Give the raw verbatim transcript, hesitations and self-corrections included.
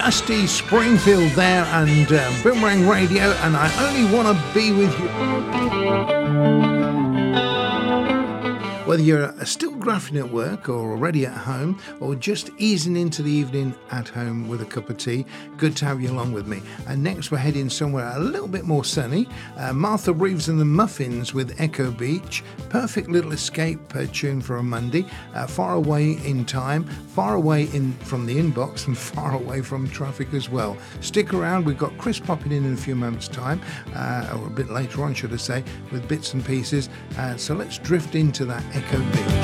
Dusty Springfield there and uh, Boomerang Radio, and I Only Want to Be With You. Whether you're still graphing at work or already at home or just easing into the evening at home with a cup of tea, good to have you along with me. And next we're heading somewhere a little bit more sunny. Uh, Martha Reeves and the Muffins with Echo Beach. Perfect little escape uh, tune for a Monday. Uh, far away in time, far away in from the inbox and far away from traffic as well. Stick around, we've got Chris popping in in a few moments time, uh, or a bit later on should I say, with bits and pieces. Uh, so let's drift into that Echo Beach.